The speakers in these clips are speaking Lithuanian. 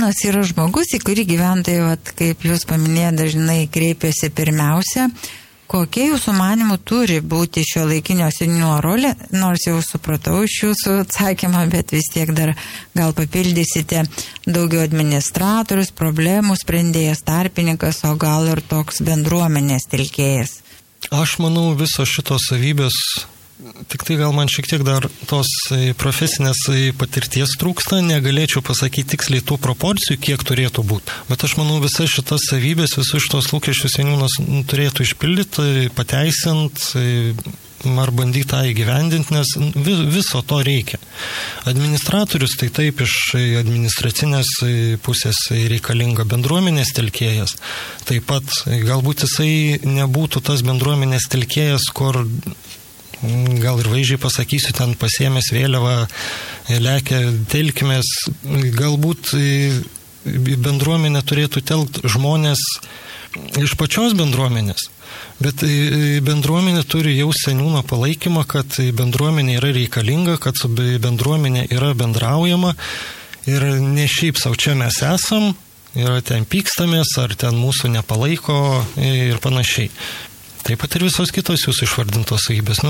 seniūnas yra žmogus, į kurį gyventojai, vat, kaip jūs paminėjote, dažnai kreipiasi pirmiausia. Kokie jūsų manimų turi būti šio laikinio seniūno rolė, nors jau supratau iš jūsų atsakymą, bet vis tiek dar gal papildysite daugiau administratorius, problemų sprendėjas, tarpininkas, o gal ir toks bendruomenės telkėjas? Aš manau, visos šitos savybės, tik tai gal man šiek tiek dar tos profesinės patirties trūksta, negalėčiau pasakyti tiksliai tų proporcijų, kiek turėtų būti. Bet aš manau, visas šitas savybės, visus šitos lūkesčius seniūnas turėtų išpildyti, pateisinti ar bandyti tą įgyvendinti, nes viso to reikia. Administratorius tai taip iš administracinės pusės reikalinga, bendruomenės telkėjas. Taip pat galbūt jisai nebūtų tas bendruomenės telkėjas, kur gal ir vaizdžiai pasakysiu, ten pasiėmęs vėliavą, lekia telkimės, galbūt bendruomenė turėtų telkt žmonės iš pačios bendruomenės, bet bendruomenė turi jau seniūno palaikymą, kad bendruomenė yra reikalinga, kad su bendruomenė yra bendraujama ir ne šiaip savo čia mes esam, ir ten pykstamės, ar ten mūsų nepalaiko ir panašiai. Taip pat ir visos kitos jūsų išvardintos savybės.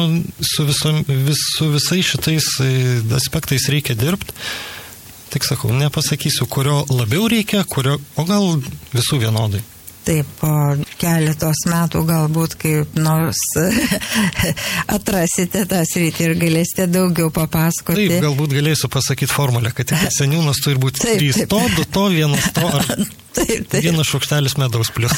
Su visais šitais aspektais reikia dirbti. Tik sakau, nepasakysiu, kurio labiau reikia, o gal visų vienodai. Taip, po keletos metų galbūt kaip nors atrasite tą sritį ir galėsite daugiau papasakoti. Taip, galbūt galėsiu pasakyti formulę, kad seniūnas turi būti 3 to, 2 to, 1 to, ar taip. 1 šaukštelis medaus plius.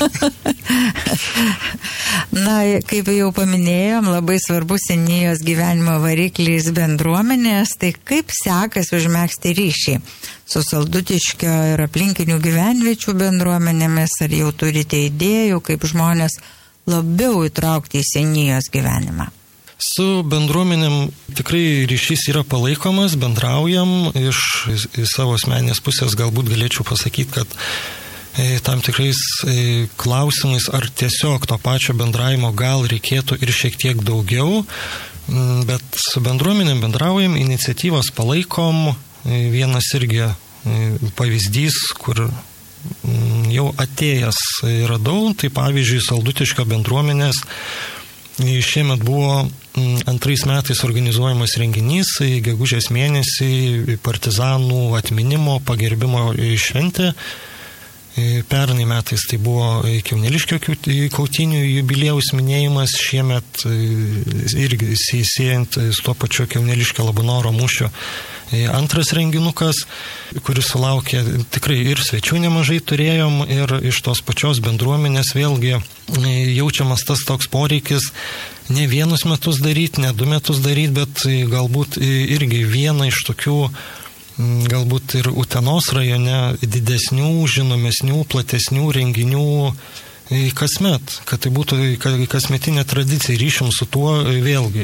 Na, kaip jau paminėjom, labai svarbus seniūnijos gyvenimo variklis bendruomenės, tai kaip sekasi užmegzti ryšį su Saldutiškio ir aplinkinių gyvenviečių bendruomenėmis, ar jau turite idėjų, kaip žmonės labiau įtraukti į seniūnijos gyvenimą? Su bendruomenėm tikrai ryšys yra palaikomas, bendraujam, iš savo asmeninės pusės galbūt galėčiau pasakyti, kad tam tikrais klausimais ar tiesiog to pačio bendravimo gal reikėtų ir šiek tiek daugiau, bet su bendruomenėm bendraujam, iniciatyvas palaikom. Vienas irgi pavyzdys, kur jau atėjęs radau, tai pavyzdžiui Saldutiškio bendruomenės šiemet buvo 2 metais organizuojamas renginys, gegužės mėnesį partizanų atminimo pagerbimo šventė. Pernai metais tai buvo Kiauneliškio kautynių jubiliejaus minėjimas, šiemet irgi siejant su tuo pačiu Kiauneliškio Labanoro mūšio 2 renginukas, kuris sulaukė tikrai ir svečių nemažai turėjom, ir iš tos pačios bendruomenės vėlgi jaučiamas tas toks poreikis ne 1 metus daryti, ne 2 metus daryti, bet galbūt irgi vieną iš tokių galbūt ir Utenos rajone didesnių, žinomesnių, platesnių renginių kasmet, kad tai būtų kasmetinė tradicija, ryšim su tuo vėlgi.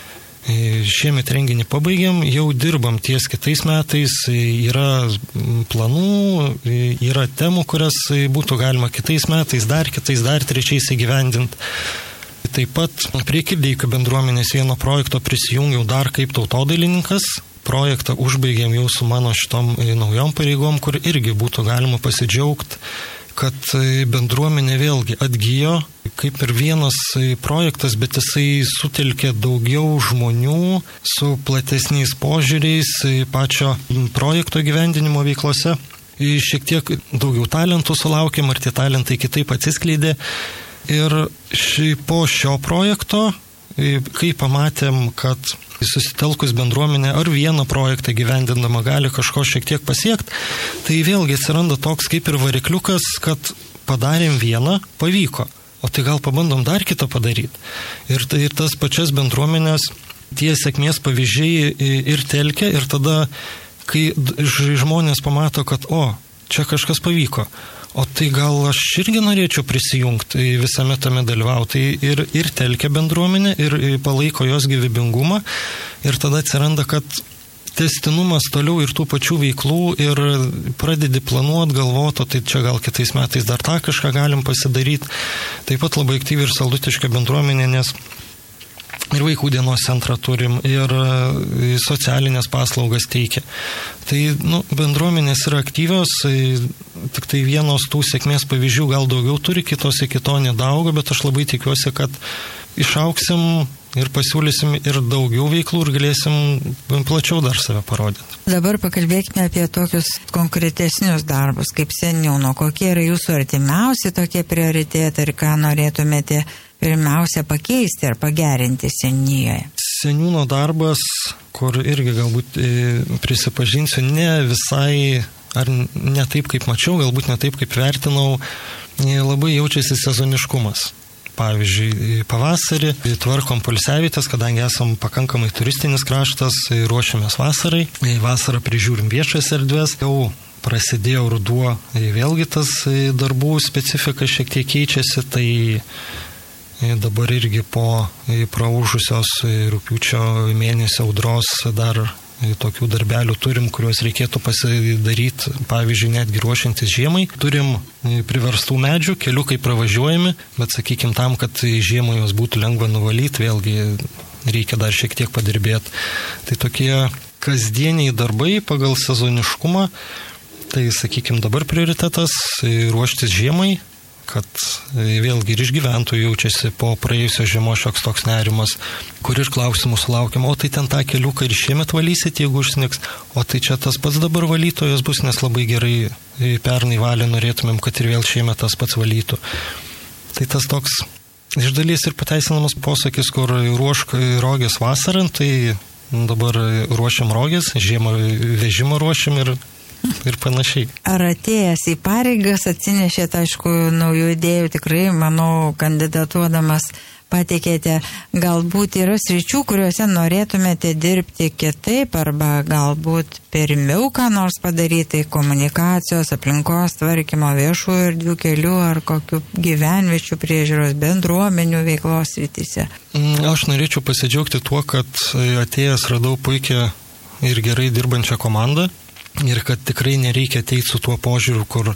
Šiemet renginį pabaigėm, jau dirbam ties kitais metais, yra planų, yra temų, kurias būtų galima kitais metais, dar 3 įgyvendinti. Taip pat prie Kirdeikių bendruomenės vieno projekto prisijungiau dar kaip tautodailininkas. Projektą užbaigėm jau su mano šitom naujom pareigom, kur irgi būtų galima pasidžiaugti, kad bendruomenė vėlgi atgijo, kaip ir vienas projektas, bet jisai sutelkė daugiau žmonių su platesniais požiūriais pačio projekto gyvendinimo veiklose. Šiek tiek daugiau talentų sulaukėm, ar tie talentai kitaip atsiskleidė. Ir po šio projekto, kai pamatėm, kad susitelkus bendruomenė ar vieną projektą gyvendindama gali kažko šiek tiek pasiekti, tai vėlgi atsiranda toks kaip ir varikliukas, kad padarėm vieną, pavyko, o tai gal pabandom dar kitą padaryti. Ir tas pačias bendruomenės tie sėkmės pavyzdžiai ir telkia, ir tada, kai žmonės pamato, kad čia kažkas pavyko, o tai gal aš irgi norėčiau prisijungti, visame tame dalyvauti, ir telkia bendruomenę, ir palaiko jos gyvybingumą, ir tada atsiranda, kad tęstinumas toliau ir tų pačių veiklų, ir pradedi planuoti, galvoti, tai čia gal kitais metais dar tą kažką galim pasidaryti. Taip pat labai aktyvi ir Saldutiškio bendruomenė, nes ir vaikų dienos centrą turim, ir socialinės paslaugas teikia. Tai bendruomenės yra aktyvios, tik tai vienos tų sėkmės pavyzdžių gal daugiau turi, kitos iki to nedaugo, bet aš labai tikiuosi, kad išauksim ir pasiūlysim ir daugiau veiklų ir galėsim plačiau dar save parodyti. Dabar pakalbėkime apie tokius konkretesnius darbus, kaip seniūno. Kokie yra jūsų artimiausi tokie prioritetai ir ką norėtumėte pirmiausia pakeisti ar pagerinti seniūnijoje? Seniūno darbas, kur irgi galbūt prisipažinsiu, ne visai, ar ne taip kaip mačiau, galbūt ne taip kaip vertinau, labai jaučiasi sezoniškumas. Pavyzdžiui, pavasarį tvarkom poilsiavietes, kadangi esam pakankamai turistinis kraštas, ruošiamės vasarai. Vasarą prižiūrim viešas erdves, jau prasidėjo ruduo, vėlgi tas darbų specifika šiek tiek keičiasi, tai dabar irgi po praūžusios rugpjūčio mėnesio audros dar tokių darbelių turim, kuriuos reikėtų pasidaryti, pavyzdžiui, netgi ruošiantis žiemai. Turim priverstų medžių, keliukai pravažiuojami, bet sakykim tam, kad žiemą juos būtų lengva nuvalyti, vėlgi reikia dar šiek tiek padirbėti. Tai tokie kasdieniai darbai pagal sezoniškumą, tai sakykim dabar prioritetas ruoštis žiemai, kad vėlgi ir iš gyventojų jaučiasi po praėjusio žiemos šioks toks nerimas, kur ir klausimų sulaukiam, o tai ten tą keliuką ir šiemet valysit, jeigu užsnigs, o tai čia tas pats dabar valytojas bus, nes labai gerai pernai valė, norėtumėm, kad ir vėl šiemet tas pats valytų. Tai tas toks iš dalies ir pateisinamas posakis, kur ruošk rogės vasarą, tai dabar ruošiam rogės, žiemą vežimą ruošiam ir panašiai. Ar atėjęs į pareigas atsinešėt, aišku, naujų idėjų, tikrai, manau, kandidatuodamas pateikėte, galbūt yra sričių, kuriuose norėtumėte dirbti kitaip, arba galbūt pirmiau ką nors padaryti, komunikacijos, aplinkos tvarkymo, viešų erdvių kelių ar kokių gyvenviečių priežiūros, bendruomenių veiklos srityse. Aš norėčiau pasidžiaugti tuo, kad atėjęs radau puikią ir gerai dirbančią komandą. Ir kad tikrai nereikia ateiti su tuo požiūriu, kur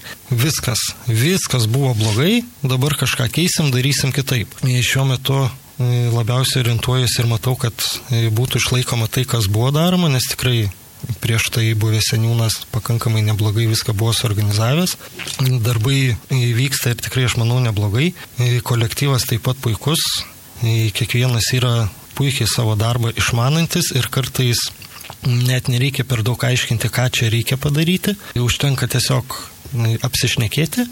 viskas buvo blogai, dabar kažką keisim, darysim kitaip. Šiuo metu labiausiai orientuojuosi ir matau, kad būtų išlaikoma tai, kas buvo daroma, nes tikrai prieš tai buvęs seniūnas pakankamai neblogai viską buvo suorganizavęs. Darbai vyksta ir tikrai, aš manau, neblogai. Kolektyvas taip pat puikus. Kiekvienas yra puikiai savo darbą išmanantis ir kartais net nereikia per daug aiškinti, ką čia reikia padaryti. Užtenka tiesiog apsišnekėti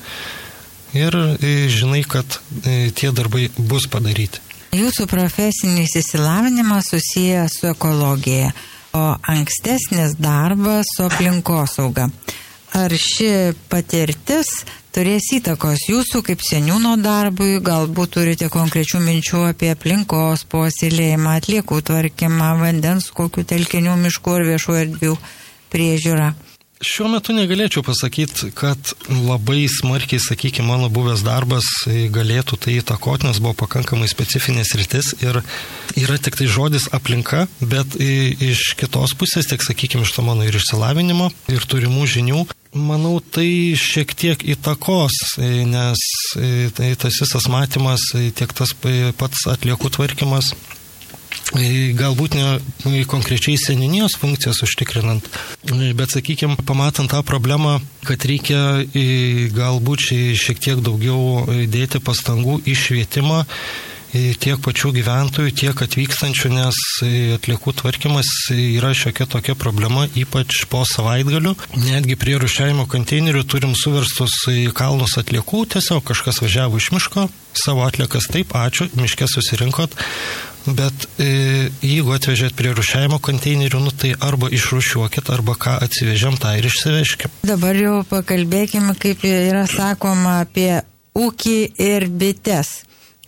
ir žinai, kad tie darbai bus padaryti. Jūsų profesinis išsilavinimas susijęs su ekologija, o ankstesnis darbas su aplinkosauga. Ar ši patirtis turės įtakos jūsų kaip seniūno darbui? Galbūt turite konkrečių minčių apie aplinkos puoselėjimą, atliekų tvarkymą, vandens, kokių telkinių, miškų ir viešų erdvių priežiūrą? Šiuo metu negalėčiau pasakyti, kad labai smarkiai, sakykime, mano buvęs darbas galėtų tai įtakoti, nes buvo pakankamai specifinės rytis ir yra tik tai žodis aplinka, bet iš kitos pusės, tiek, sakykime, iš to mano ir išsilavinimo, ir turimų žinių, manau, tai šiek tiek įtakos, nes tas visas matymas, tiek tas pats atliekų tvarkymas, galbūt ne konkrečiai seniūnijos funkcijas užtikrinant, bet, sakykime, pamatant tą problemą, kad reikia galbūt šiek tiek daugiau dėti pastangų į švietimą tiek pačių gyventojų, tiek atvykstančių, nes atliekų tvarkymas yra šiokia tokia problema, ypač po savaitgalių. Netgi prie rūšiavimo konteinerių turim suverstus kalnus atliekų, tiesiog kažkas važiavo iš miško, savo atliekas taip, ačiū, miške susirinkot, bet jeigu atvežėt prie rūšiavimo konteinerių, tai arba išrūšiuokit, arba ką atsivežėm, tą ir išsivežkim. Dabar jau pakalbėkime, kaip yra sakoma, apie ūkį ir bites.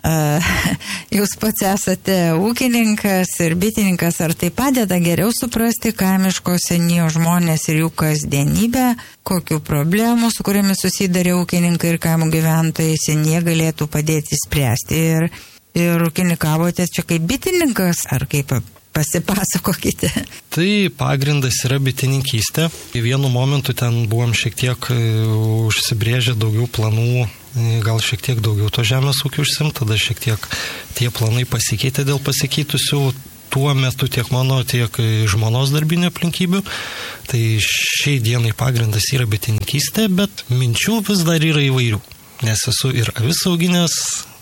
Jūs pats esate ūkininkas ir bitininkas, ar tai padeda geriau suprasti kaimiško seniūnijos žmonės ir jų kasdienybę, kokių problemų, su kuriamis susidarė ūkininkai ir kaimo gyventojai seniūnija galėtų padėti spręsti? Ir ūkininkavote čia kaip bitininkas, ar kaip? Pasipasakokite. Tai pagrindas yra bitininkystė. Vienu momentu ten buvom šiek tiek užsibrėžę daugiau planų gal šiek tiek daugiau to žemės ūkio užsiimti, tada šiek tiek tie planai pasikeitė dėl pasikeitusių tuo metu tiek mano, tiek žmonos darbinio aplinkybių. Tai šiai dienai pagrindas yra bitininkystė, bet minčių vis dar yra įvairių. Nes esu ir avis auginęs,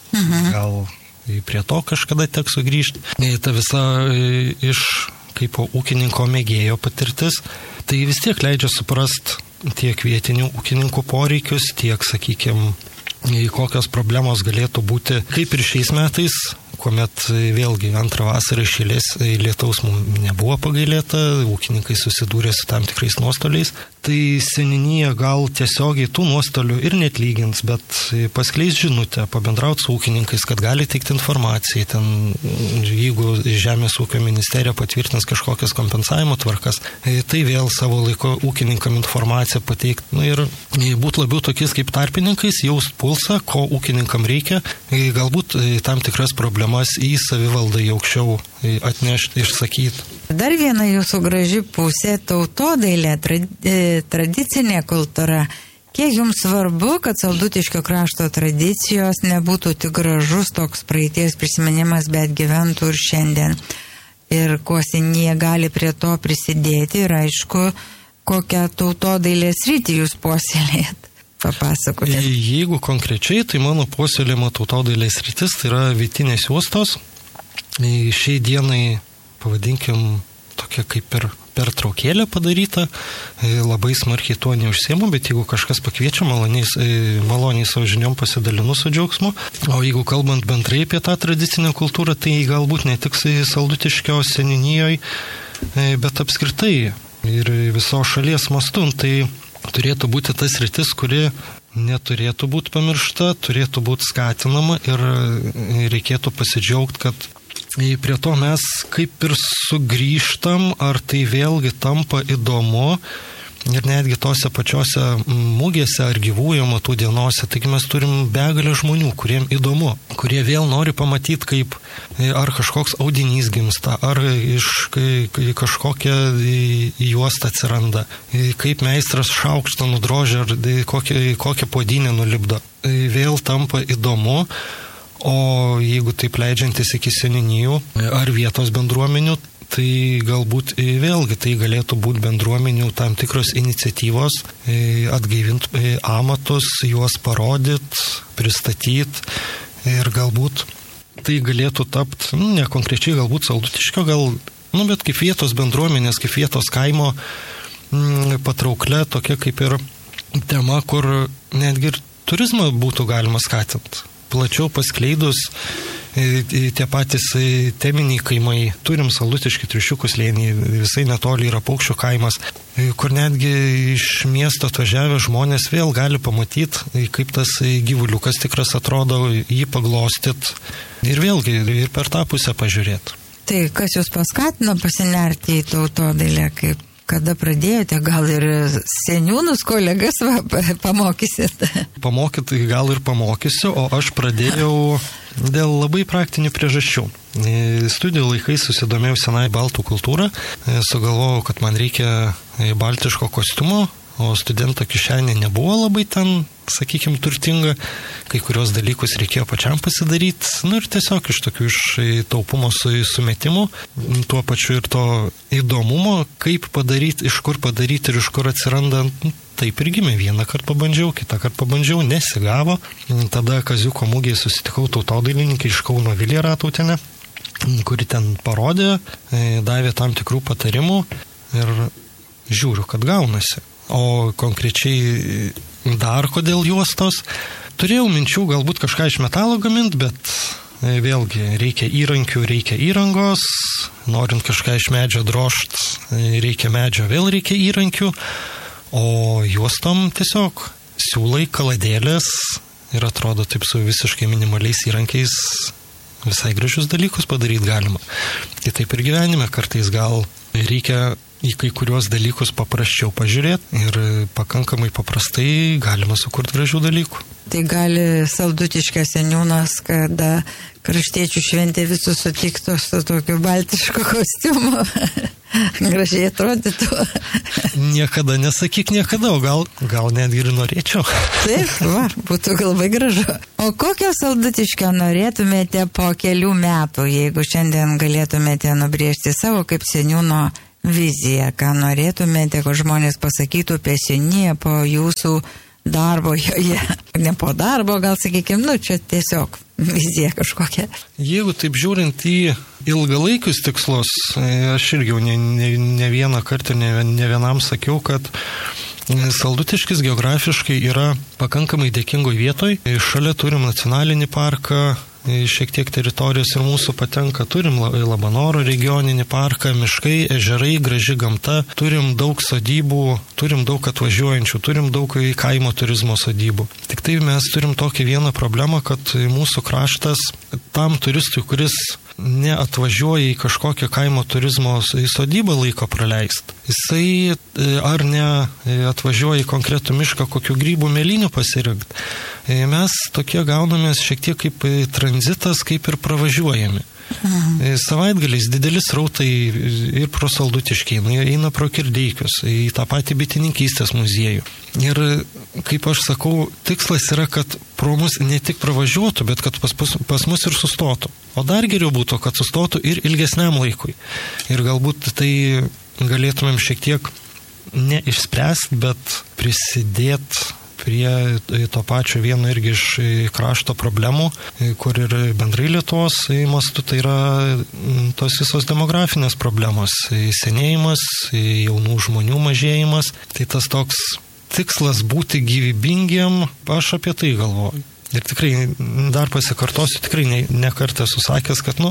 gal prie to kažkada teks sugrįžti. Ta visa iš kaip ūkininko mėgėjo patirtis, tai vis tiek leidžia suprast tiek vietinių ūkininkų poreikius, tiek, sakykime, kokios problemos galėtų būti, kaip ir šiais metais, kuomet vėlgi antrą vasarą iš eilės lietaus mums nebuvo pagailėta, ūkininkai susidūrė su tam tikrais nuostoliais, tai seniūnija gal tiesiogiai tų nuostolių ir neatlygins, bet paskleis žinutę, pabendrauti su ūkininkais, kad gali teikti informaciją, ten, jeigu Žemės ūkio ministerija patvirtins kažkokias kompensavimo tvarkas, tai vėl savo laiko ūkininkam informaciją pateikti, ir būti labiau tokiais kaip tarpininkais, jaust pulsą, ko ūkininkam reikia, galbūt tam tikras problemas į savivaldą jau aukščiau atnešti, išsakyti. Dar viena jūsų graži pusė - tautodailė, tradicinė kultūra. Kiek jums svarbu, kad Saldutiškio krašto tradicijos nebūtų tik gražus toks praeities prisiminimas, bet gyventų ir šiandien. Ir kuo seniai gali prie to prisidėti ir aišku, kokią tautodailės sritį jūs puoselėjat. Papasakokite. Jeigu konkrečiai, tai mano puoselėjimo tautodailės sritis tai yra vytinės juostos. Šiai dienai, pavadinkim, tokia kaip ir pertraukėlė padaryta, labai smarkiai tuo neužsiemu, bet jeigu kažkas pakviečia, maloniai savo žiniom pasidalinu su džiaugsmu. O jeigu kalbant bendrai apie tą tradicinę kultūrą, tai galbūt ne tik Saldutiškio seniūnijoje, bet apskritai ir viso šalies mastu, tai turėtų būti tas sritis, kuri neturėtų būti pamiršta, turėtų būti skatinama ir reikėtų pasidžiaugti, kad prie to mes kaip ir sugrįžtam, ar tai vėlgi tampa įdomu ir netgi tose pačiose mūgėse ar gyvųjų amatų dienose. Taigi mes turim begalę žmonių, kuriem įdomu, kurie vėl nori pamatyti, kaip ar kažkoks audinys gimsta, ar iš kažkokia juosta atsiranda, kaip meistras šaukštą nudrožia, ar kokią puodynę nulipdo. Vėl tampa įdomu. O jeigu taip leidžiantis iki seniūnijų ar vietos bendruomenių, tai galbūt vėlgi tai galėtų būti bendruomenių tam tikros iniciatyvos, atgaivinti amatus, juos parodyti, pristatyti ir galbūt tai galėtų tapti, ne konkrečiai galbūt Saldutiškio, bet kaip vietos bendruomenės, kaip vietos kaimo patrauklė, tokia kaip ir tema, kur netgi ir turizmą būtų galima skatinti. Plačiau paskleidus tie patys teminiai kaimai, turim Saldutiškį Triušiukų slėnį, visai netoli yra Paukščių kaimas, kur netgi iš miesto atvažiavę žmonės vėl gali pamatyti, kaip tas gyvuliukas tikras atrodo, jį paglostyt ir vėlgi ir per tą pusę pažiūrėti. Tai kas jūs paskatino pasinerti į tautodailę, kada pradėjote, gal ir seniūnus kolegas pamokysit? Pamokyti gal ir pamokysiu, o aš pradėjau dėl labai praktinių priežasčių. Studijų laikais susidomėjau senai baltų kultūrą, sugalvojau, kad man reikia baltiško kostiumo, o studento kišenė nebuvo labai ten, sakykime, turtinga, kai kurios dalykus reikėjo pačiam pasidaryti, ir tiesiog iš tokių taupumo sumetimų, tuo pačiu ir to įdomumo, kaip padaryti, iš kur padaryti ir iš kur atsiranda, taip ir gimė. Vieną kartą pabandžiau, kitą kartą pabandžiau, nesigavo. Tada Kaziuko mugėje susitikau tautodailininkai iš Kauno Vilija Ratautienė, kuri ten parodė, davė tam tikrų patarimų ir žiūriu, kad gaunasi. O konkrečiai dar kodėl juostos. Turėjau minčių galbūt kažką iš metalo gaminti, bet vėlgi reikia įrankių, reikia įrangos, norint kažką iš medžio drožti, reikia medžio, vėl reikia įrankių, o juostom tiesiog siūlai, kaladėlės ir atrodo taip su visiškai minimaliais įrankiais visai gražius dalykus padaryti galima. Tai taip ir gyvenime kartais gal reikia į kai kuriuos dalykus paprasčiau pažiūrėti ir pakankamai paprastai galima sukurti gražių dalykų. Tai gali Saldutiškio seniūnas, kada kraštiečių šventė visus sutiktų su tokiu baltišku kostiumu, gražiai atrodytų. Niekada nesakyk niekada, o gal netgi ir norėčiau. Taip, būtų labai gražu. O kokio Saldutiškio norėtumėte po kelių metų, jeigu šiandien galėtumėte nubrėžti savo kaip seniūno viziją, ką norėtumėte, kad žmonės pasakytų apie seniūniją po jūsų darbo joje. Ne po darbo, gal sakykime, čia tiesiog vizija kažkokia. Jeigu taip žiūrint į ilgalaikius tikslus, aš irgi jau ne vieną kartą, ne vienam sakiau, kad Saldutiškis geografiškai yra pakankamai dėkingoj vietoj. Šalia turim nacionalinį parką, šiek tiek teritorijos ir mūsų patenka. Turim Labanoro regioninį parką, miškai, ežerai, graži gamta, turim daug sodybų, turim daug atvažiuojančių, turim daug kaimo turizmo sodybų. Tik tai mes turim tokią vieną problemą, kad mūsų kraštas tam turistui, kuris neatvažiuoja į kažkokią kaimo turizmo sodybą laiko praleist, jisai ar ne atvažiuoja į konkretų mišką kokių grybų mėlynių pasirinkti. Mes tokie gaunamės šiek tiek kaip tranzitas, kaip ir pravažiuojami. Savaitgaliais didelis rautai ir pro Saldutiškį, eina pro Kirdeikius, į tą patį bitininkystės muziejų. Ir, kaip aš sakau, tikslas yra, kad pro mus ne tik pravažiuotų, bet kad pas mus ir sustotų. O dar geriau būtų, kad sustotų ir ilgesniam laikui. Ir galbūt tai galėtumėm šiek tiek neišspręsti, bet prisidėti prie to pačio vieno irgi iš krašto problemų, kur ir bendrai Lietuvos mastu, tai yra tos visos demografinės problemos, senėjimas, jaunų žmonių mažėjimas. Tai tas toks tikslas būti gyvybingiam, aš apie tai galvoju. Ir tikrai, dar pasikartosiu, tikrai ne kartą esu sakęs, kad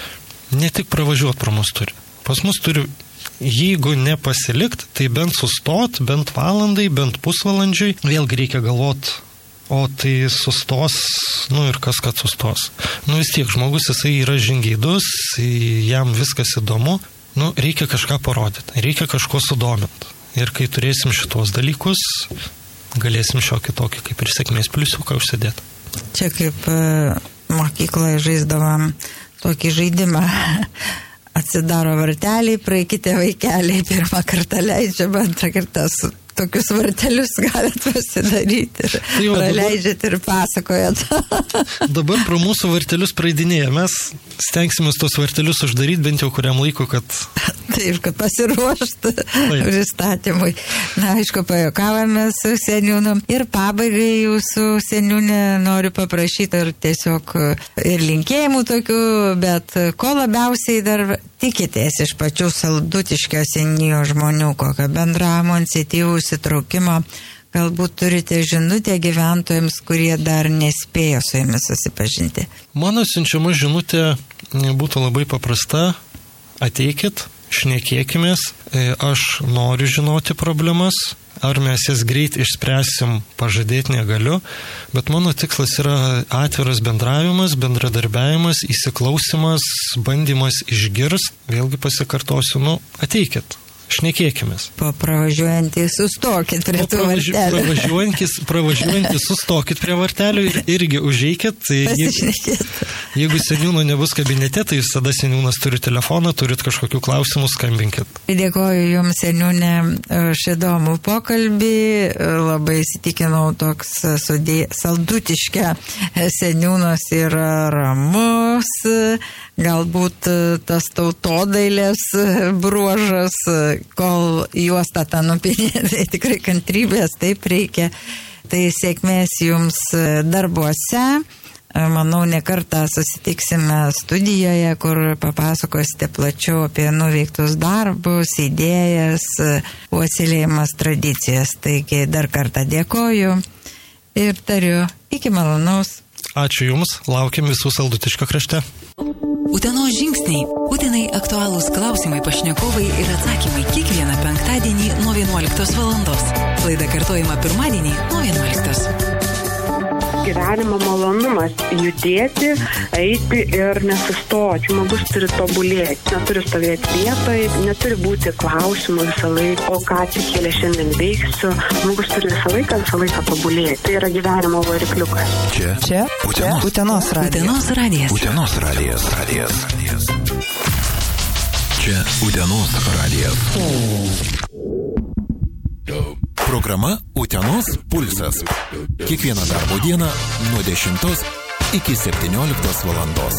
ne tik pravažiuoti pro mus turi. Pas mus turi, jeigu nepasilikt, tai bent sustot, bent valandai, bent pusvalandžiui. Vėlgi reikia galvoti, o tai sustos, ir kas kad sustos. Vis tiek žmogus, jisai yra žingeidus, jam viskas įdomu, reikia kažką parodyti, reikia kažko sudominti. Ir kai turėsim šitos dalykus, galėsim šiokį tokį kaip ir sėkmės pliusiuką užsidėti. Čia kaip mokykloje žaisdavom tokį žaidimą. Atsidaro varteliai, praeikite vaikeliai, pirmą kartą leidžiam, antrą kartą tokius vartelius galit pasidaryti ir praleidžiat ir pasakojat. Dabar pro mūsų vartelius praeidinėja. Mes stengsime tos vartelius uždaryti bent jau kuriam laiku, kad... Taip, kad pasiruoštų pristatymui. Aišku, pajokavome su seniūnu. Ir pabaigai jūsų seniūnė noriu paprašyti ir tiesiog ir linkėjimų tokių, bet ko labiausiai dar tikitės iš pačių Saldutiškio seniūnijos žmonių, kokio bendravimo, iniciatyvų, įsitraukimo, galbūt turite žinutę gyventojams, kurie dar nespėjo su jumis susipažinti. Mano siunčiama žinutė būtų labai paprasta. Ateikit, šnekėkimės, aš noriu žinoti problemas, ar mes jas greit išspręsim, pažadėti negaliu, bet mano tikslas yra atviras bendravimas, bendradarbiavimas, įsiklausimas, bandymas išgirsti, vėlgi pasikartosiu, ateikit. Šnekėkimės. Pravažiuojantys sustokit prie tų vartelių. Pravažiuojantys sustokit prie vartelių ir irgi užeikit. Jeigu seniūno nebus kabinete, tai visada seniūnas turi telefoną, turit kažkokių klausimų, skambinkit. Dėkoju Jums, seniūnė, už įdomų pokalbį. Labai įsitikinau, toks Saldutiškio seniūnas yra ramus. Galbūt tas tautodailės bruožas, kol juosta tą nupinė, tai tikrai kantrybės taip reikia. Tai sėkmės jums darbuose. Manau, ne kartą susitiksime studijoje, kur papasakosite plačiau apie nuveiktus darbus, idėjas, puoselėjimas tradicijas. Taigi dar kartą dėkoju ir tariu iki malonaus. Ačiū Jums, laukiam visų Saldutiškio krašte. Utenos žingsniai. Utenai aktualūs klausimai, pašnekovai ir atsakymai kiekvieną penktadienį nuo 11 valandos. Laida kartojama pirmadienį nuo 11. gyvenimo malonumas judėti, eiti ir nesustoti. Žmogus turi tobulėti, neturi stovėti vietoje, neturi būti klausimų visą laiką, o ką atsikėlė šiandien veiksiu. Žmogus turi visą laiką tobulėti. Tai yra gyvenimo varikliukas. Čia Utenos radijas. Utenos radijas. Čia Utenos radijas. Programa Utenos pulsas. Kiekvieną darbo dieną nuo 10 iki 17 valandos.